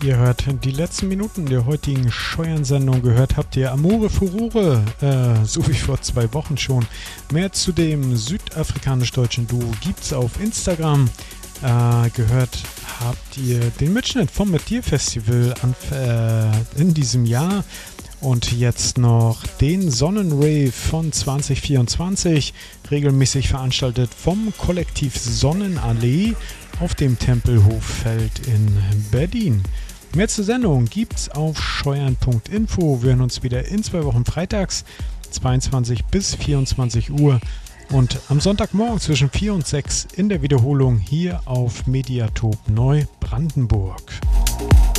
Ihr hört die letzten Minuten der heutigen Scheuern-Sendung. Gehört habt ihr Amore Furore, so wie vor 2 Wochen schon. Mehr zu dem südafrikanisch-deutschen Duo gibt's auf Instagram. Gehört habt ihr den Mitschnitt vom Mit dir Festival in diesem Jahr. Und jetzt noch den Sonnenrave von 2024, regelmäßig veranstaltet vom Kollektiv Sonnenallee auf dem Tempelhoffeld in Berlin. Mehr zur Sendung gibt's auf scheuern.info. Wir hören uns wieder in 2 Wochen freitags, 22 bis 24 Uhr. Und am Sonntagmorgen zwischen 4 und 6 in der Wiederholung hier auf Mediatop Neubrandenburg.